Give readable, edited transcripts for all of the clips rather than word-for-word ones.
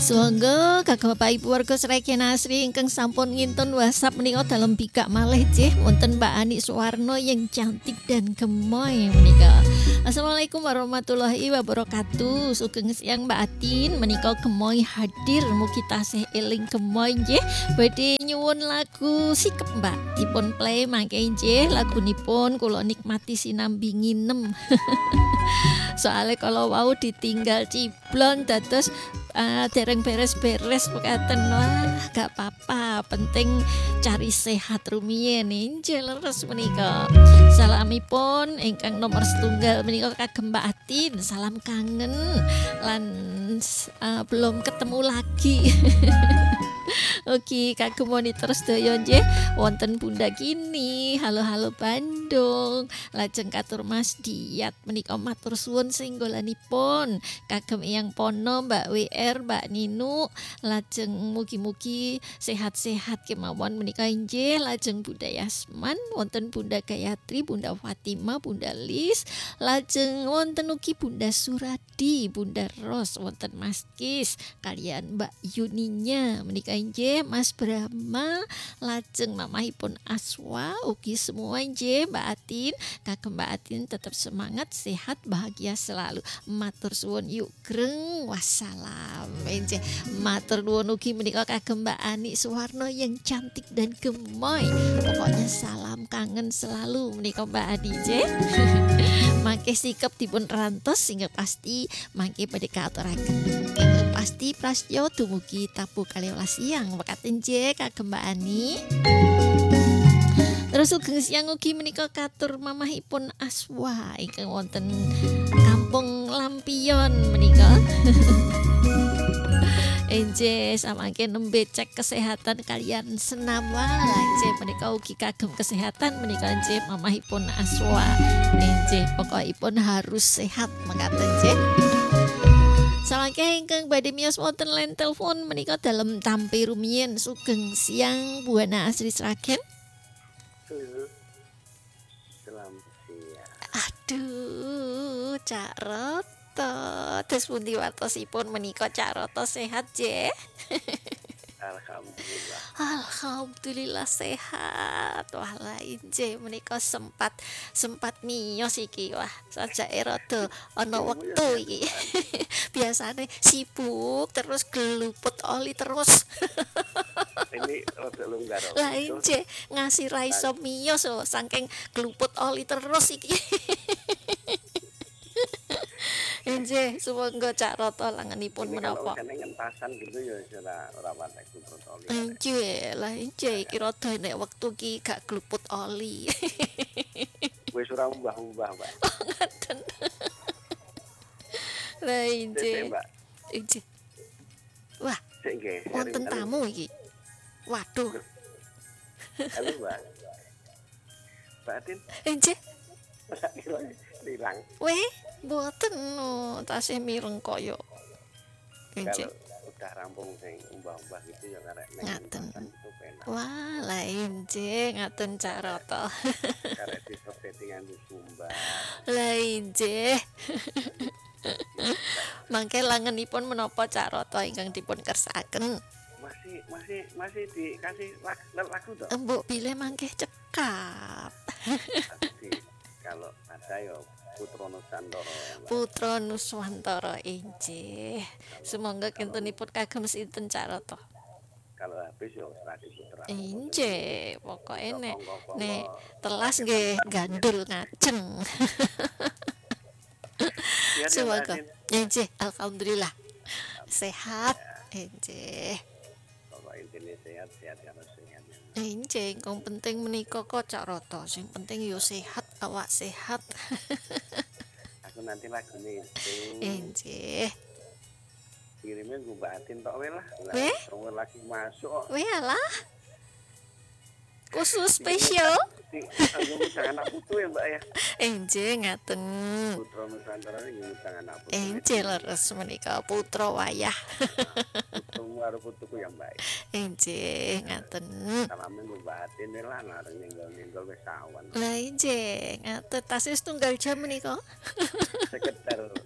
Sumangga kagem Bapak Ibu warga Sragen Asri ingkang sampun ngintun WhatsApp menika dalem bikak malih nggih wonten Mbak Ani Suwarno yang cantik dan gemoy menika. Assalamualaikum warahmatullahi wabarakatuh. Sugeng siang Mbak Atin menika gemoy hadir mugi tasih eling gemoy nggih. Badhe nyuwun lagu sikep Mbak dipun play mangke nggih lagunipun kula nikmati sinambi nginem. Soalnya kalau mau ditinggal ciblon dados dereng beres-beres mekaten wah gak apa-apa penting cari sehat rumiyin injil leres menika. Salamipun ingkang nomor setunggal menika kagem Mbak Atin salam kangen lan belum ketemu lagi. Oke, kagem monitor sedaya nggih wonten Bunda Gini, halo Bandung. Lajeng katur Mas Diat menika matur suwun singgolanipun kagem Eyang Pono, Mbak WR, Mbak Ninu. Lajeng mugi-mugi sehat-sehat kemawon menika nggih. Lajeng Bunda Yasman, wonten Bunda Gayatri, Bunda Fatima, Bunda Lis. Lajeng wonten ugi Bunda Suradi, Bunda Ros, wonten Mas Kis kalian Mbak Yuninya menika nggih Mas Brahma, lajeng mamahipun Aswa ugi semua nggih Mbak Atin. Kagem Mbak Atin tetap semangat, sehat, bahagia selalu. Matur suwun yuk greng wassalam. Nggih. Matur nuwun ugi menika kagem Mbak Ani Suwarno yang cantik dan gemoy. Pokoknya salam kangen selalu menika Mbak Ani nggih. Mangke sikep dipun rantos sehingga pasti mangke badhe kaaturaken. Pasti prastyo dumugi tabu kalih siang mekaten nggih kagem Mbak Ani. Terus sugeng siang ugi menika katur mamahipun Aswa ingkang wonten Kampung Lampion menika. Enje samangke nembe cek kesehatan kalian senama enje menika ugi kagem kesehatan menika enje mamahipun Aswa. Enje pokokipun harus sehat mekaten nggih. Samangke ingkang badhe miyos wonten line telepon menika dalem tampi rumiyin sugeng siang Buana Asri Sragen. Selamat siang. Aduh, Cak Roto. Terus pundi watosipun menika Cak Roto sehat nggih? Alhamdulillah. Alhamdulillah sehat. Wah lain nggih menika sempat miyos iki. Wah, sajake rada ana wektu iki. Biasane sibuk terus geluput oli terus. Ini rada longgar. Lain nggih ngasih ra iso miyos saking geluput oli terus iki. Enje, sumangga Cak Roto langenipun menapa? Kalau ngentasan gitu ya ora patek protoli. Enje, lah enje iki rada nek wektu ki gak gluput oli. Wis ora mbah-mbah, Mbak. Ngaten. Lah enje. Enje. Wah, Sik nggih. wonten tamu iki. Waduh. Halo, Mbak. Mbak Atin. Enje. Hilang. Weh, mboten tasih mireng koyo. Enje. Kalau udah rampung sing mbah-mbah gitu ya karek Ngaten. itu penak. Wah, lah enje ngaten Cak Roto. Karek disettingan di Sumba. Lah enje. Mangke langenipun menapa Cak Roto ingkang dipun kersakaken? Masih dikasih lagu toh. Mbok pilih mangke cekap. Kalau ada ya Putra Nusantara. Putra Nuswantara injih. Semoga kintunipun kagem sinten Cak Roto. Kalau habis ya Radi Putra. Injih, pokoke nek telas nggih gandul ngajeng. Semoga injih alhamdulillah sehat injih. Pokok intine sehat karo sehat. Injih, kang penting menika kok Cak Roto. Sing penting yo sehat, awak sehat. Aku nanti lagune itu. Injih. Kirimnya gue Mbak Atin tok we lah. Weh? Terus lagi masuk. Weh alah. Khusus spesial. Aku jangan anak putu ya Mbak ya. Injih ngaten. Putra Nusantara ini jangan anak putu. Injih leres menika putra wayah. Putumu karo putuku ya Mbak. Injih ngaten. Salamin gue Mbak Atin lah nareng nyenggol wis sawan. Lah injih ngaten tasih setunggal jam menika. Sekedar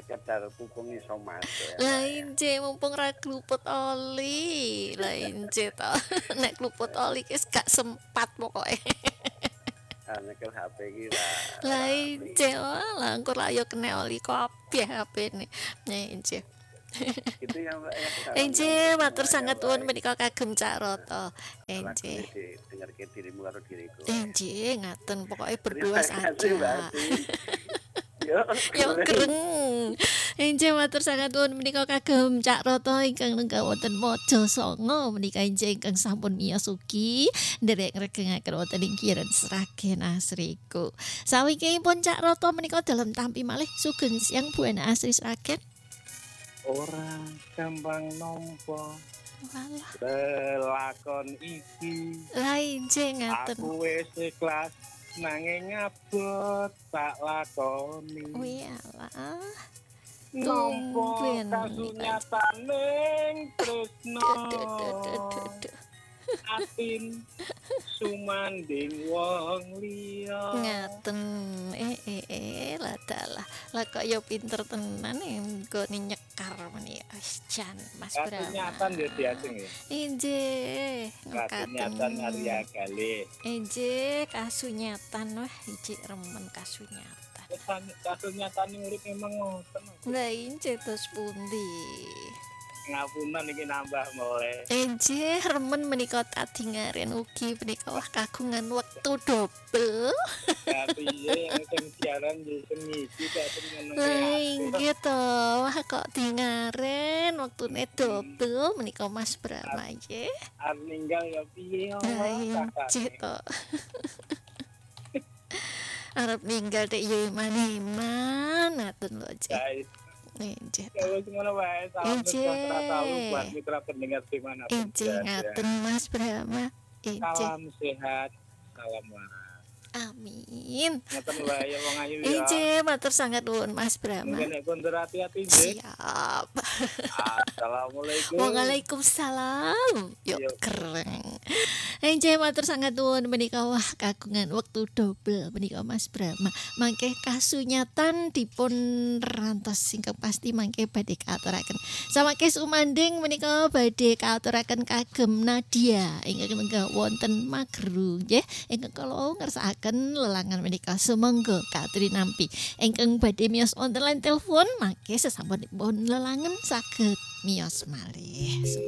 sekedar pupung iso masuk ya, Mbak, ya. Lain je mumpung ra kluput oli. Lain je to. Nek kluput oli wis gak sempat pokoke. Nyekel HP iki ora Lain apik. je lah engko ra yo kena oli kabeh HP-ne. Lain je. Gitu ya, Mbak, ya. Salam Enje untuk matur semuanya, sangat Mbak. nuwun menika kagem Cak Roto. Lagu Enje. ini dengarke dirimu karo diriku. Enje ngaten pokoke Terima berdua kasih, Mbak saja. Ati. Yo, Yo kereng. Enje matur sangat nuwun menika kagem Cak Roto ingkang nenggah wonten Mojo Songo menika enje ingkang sampun miyos ugi nderek ngregengaken wonten ing Kiren Sragen Asriku. Sawingkipun Cak Roto menika dalem tampi malih sugeng siang Bu Asri Sragen. Ora gampang nampa Walah, lelakon iki. lah enje ngaten. Aku wis ikhlas nanging ngabot tak lakoni. Walah. Nampa Tumben. kasunyataning tresno. Duh. Atin sumanding wong liya. Ngaten lah dalah lah kok yo pinter tenan engko nyekar meni wis jan Mas Brahma Kasunyatan ya diasing ya. injih Kasunyatan Arya Galih. injih kasunyatan wah ijik remen kasunyatan Kasunyatan urip memang ngoten. lah injih terus pundi Ngapunan iki nambah mulai. injih remen menika tadingaren ugi menika wah kagungan wektu double Tapi yang sing siaran di ngisi gak sing lah inggih to wah kok dingaren wektune double menika Mas Brahma nggih Arep ninggal ya piye lah injih to arep ninggal dek yo iman-iman ngaten lho Cek Guys, injih ya wis ngono wae. Salam Injih. sejahtera selalu buat mitra pendengar di mana pun injih berada. ngaten Mas Brahma injih Salam sehat, salam waras. amin Ngoten wae ya wong ayu ya. injih matur sangat nuwun Mas Brahma Mungkin nek kondur hati-hati nggih. siap Assalamualaikum. Waalaikumsalam. Yuk Yuk. keren. Enjay matur sangat nuwun menika wah kagungan wektu double menika Mas Brahma. Mangke kasunyatan dipun rantos ingkang pasti mangke badhe kaaturaken. Samangke sumanding menika badhe kaaturaken kagem Nadia ingkang nenggah wonten Mageru nggih. Ingkang kula ngersakaken lelangan menika sumangga katuri nampi. Ingkang badhe miyos wonten line telepon mangke sesampunipun lelangan saged miyos malih.